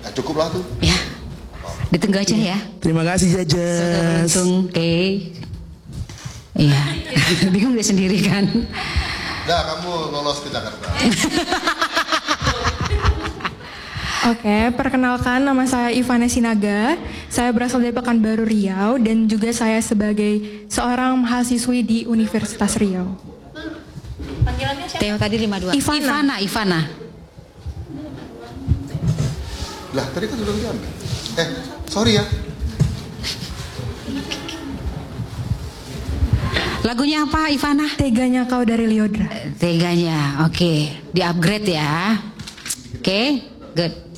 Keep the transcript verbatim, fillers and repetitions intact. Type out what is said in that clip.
Nah, cukup lah tuh. Ya, ditunggu aja ya. Terima kasih Jajas. Sudah beruntung, oke. Okay. Iya, bingung dia sendiri kan. Dah, kamu lolos ke Jakarta. Oke, perkenalkan nama saya Ivana Sinaga. Saya berasal dari Pekanbaru Riau dan juga saya sebagai seorang mahasiswi di Universitas Riau. Panggilannya siapa? Teo tadi lima dua. Ivana. Ivana, Ivana. Lah, tadi kan sudah diambil. Eh, sorry ya. Lagunya apa, Ivana? Teganya Kau dari Lyodra. Teganya, oke. Okay. Di upgrade ya. Oke, okay. Good.